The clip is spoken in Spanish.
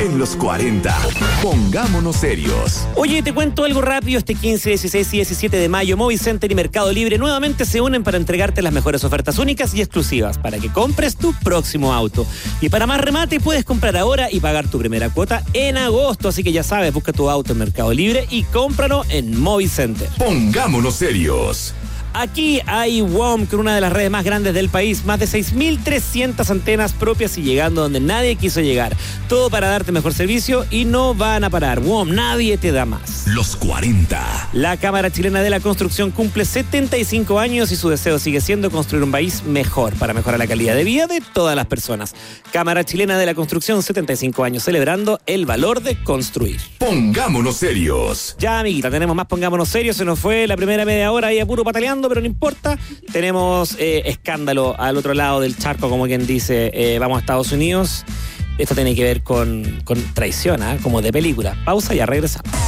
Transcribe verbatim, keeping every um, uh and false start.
En los cuarenta, pongámonos serios. Oye, te cuento algo rápido. Este quince, dieciséis y diecisiete de mayo, Movicenter y Mercado Libre nuevamente se unen para entregarte las mejores ofertas únicas y exclusivas para que compres tu próximo auto. Y para más remate, puedes comprar ahora y pagar tu primera cuota en agosto. Así que ya sabes, busca tu auto en Mercado Libre y cómpralo en Movicenter. Pongámonos serios. Aquí hay W O M con una de las redes más grandes del país, más de seis mil trescientas antenas propias y llegando donde nadie quiso llegar. Todo para darte mejor servicio y no van a parar. W O M, nadie te da más. Los cuarenta. La Cámara Chilena de la Construcción cumple setenta y cinco años y su deseo sigue siendo construir un país mejor para mejorar la calidad de vida de todas las personas. Cámara Chilena de la Construcción, setenta y cinco años celebrando el valor de construir. Pongámonos serios. Ya, amiguita, tenemos más Pongámonos Serios. Se nos fue la primera media hora ahí a puro pataleando, pero no importa. Tenemos eh, escándalo al otro lado del charco, como quien dice, eh, vamos a Estados Unidos. Esto tiene que ver con, con traición, ¿eh? Como de película. Pausa y ya regresamos.